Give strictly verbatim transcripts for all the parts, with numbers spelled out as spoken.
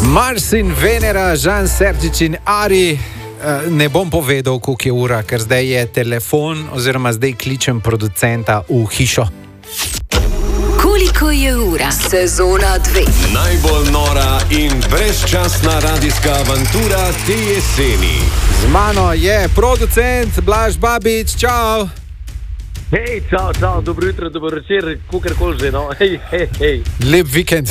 Mars in Venera, Žan Sergič in Ari. Ne bom povedal, koliko je ura, ker zdaj je telefon, oziroma zdaj kličem producenta v hišo. Koliko je ura? Sezona dve. Najbolj nora in brezčasna radijska avantura te jeseni. Z mano je producent Blaž Babič, čau! Hej, čau, čau, dobro jutro, dobro večer, kakorkoli že, no, hej, hej, hej. Lep vikend.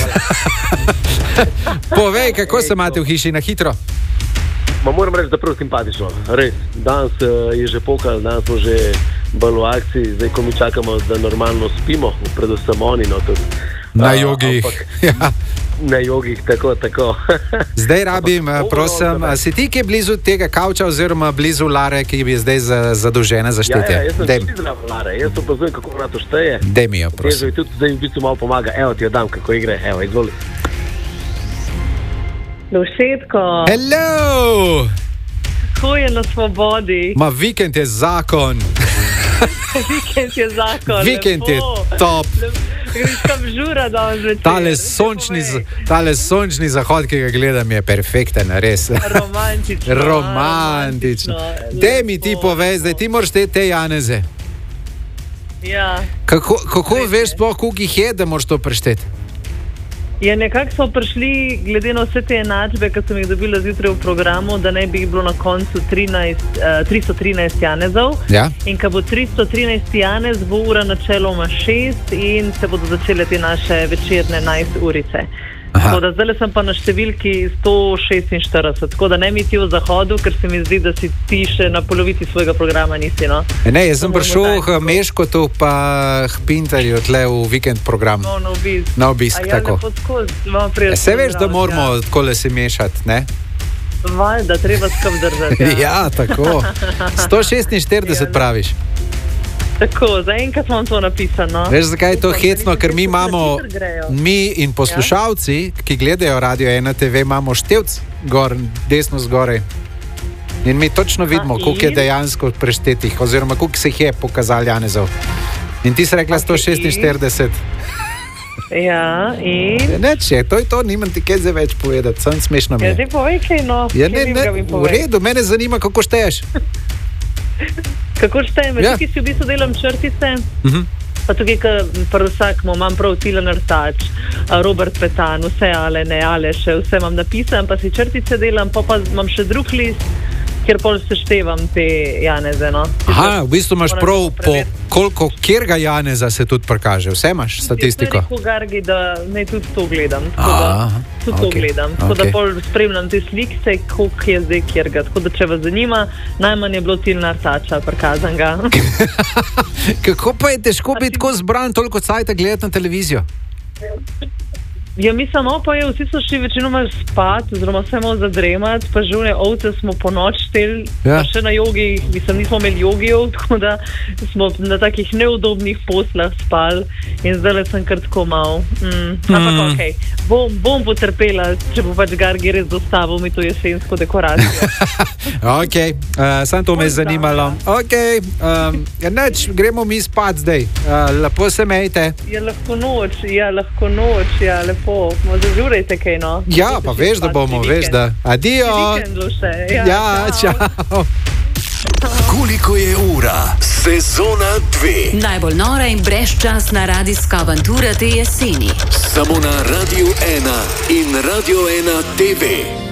Povej, kako se imate v hiši, na hitro? Ma moram reči, da prav simpatično, res. Danes uh, je že pokal, danes smo že bolj v akciji, zdaj ko mi čakamo, da normalno spimo, predvsem oni, no, tudi. Na uh, jogih. Ampak, ja. Na jogih, tako, tako. Zdaj rabim, ampak, prosim, a si ti, ki je blizu tega kavča, oziroma blizu Lare, ki je zdaj zadolžena za štetje? Ja, ja, jaz sem Dej. Tudi zdrav Lare, jaz opazujem, kako ona to šteje. Dej mi jo, prosim. Težo je tudi, zdaj v bistvu malo pomaga, evo ti jo dam, kako igre, evo, izvoli. Lušetko. Hello! Kako je na svobodi? Ma vikend je zakon. Vikend je zakon. Vikend lepo. je top. Greškam žura danes večer. Tale sončni, tale sončni zahod, ki ga gledam, je perfekten, res. Romantično. Romantično. Dej mi ti povej, zdaj ti moraš te, te Janeze. Ja. Kako, kako veš sploh, koliko jih je, da moraš to prešteti? Ja, nekako smo prišli, glede na vse te enačbe, ki sem jih dobila zjutraj v programu, da naj bi jih bilo na koncu trinajst, uh, tristo trinajst janezov. Ja. In ko bo tristo trinajst janez, bo ura načeloma šest in se bodo začele te naše večerne enajst urice. Tako da zdaj sem pa na številki sto šestinštirideset, tako da ne mi ti v zahodu, ker se mi zdi, da si ti še na polovici svojega programa nisi, no? Ne, jaz sem prišel k Meškotu pa k Pintarju tle v vikend program. No, na obisk. Na obisk, ja, tako. Ja, se veš, da moramo ja. Takole si mešati, ne? Valjda, treba skrb držati. Ja, ja tako. sto šestinštirideset ja, praviš. Tako, zaenkrat imam to napisano. Veš, zakaj je to hecno? Ker mi imamo, mi in poslušalci, ki gledajo Radio ena te ve, imamo števc gor, desno zgoraj. In mi točno vidimo, koliko je dejansko preštetih, oziroma koliko se jih je pokazali janezov. In ti si rekla sto šestinštirideset. Ja, in? Neč je, to je to, nimam ti kaj zdaj več povedati, sem smešno mi je. Ja, ti povej kaj, no. Ja, ne, ne, v redu, mene zanima, kako šteješ. Kako štejem, ja. Tukaj si v bistvu delam črtice, uh-huh. Pa tukaj, pri vsakmu imam prav Tilen Artač, Robert Petan, vse Alene, Aleše, vse imam napisan, pa si črtice delam, pa pa imam še drug list, kjer pol seštevam te janeze, no. Aha, v bistvu imaš prav po koliko, kjerga janeza se tudi prikaže, vse imaš statistiko? Jaz sem rekel Gargi, da ne tudi to gledam, tako da tudi okay. to gledam, tako okay. da pol spremljam te slikce, koliko je zdaj kjerga, tako da če vas zanima, najmanj je bilo Tilen Artača prikazan ga. Kako pa je težko biti tako zbran, toliko cajta gledati na televizijo? Ja, mi samo pa je, vsi so šli večinoma spat, oziroma se malo zadremati, pa živne ovce smo po noč šteli, ja. Pa še na jogi, mislim, nismo imeli jogijev, tako da smo na takih neudobnih poslah spali in zdaj sem kar tako mal. Mm. Ampak mm. okej, okay. bom, bom potrpela, če bo pač Gargi res dostavil mi to jesensko dekoracijo. Ok, uh, sam to me je zanimalo. Ok, um, neč, gremo mi spat zdaj, uh, lepo se mejte. Ja, lahko noč, ja, lahko noč, ja, lepo. Zažurajte kaj, no. Ja, pa veš, da bomo, veš, da. Adijo. Ja, ja, čau. Koliko je ura? Sezona dve. Najbolj nora in brezčasna radijska avantura te jeseni. Samo na Radio ena in Radio ena te ve.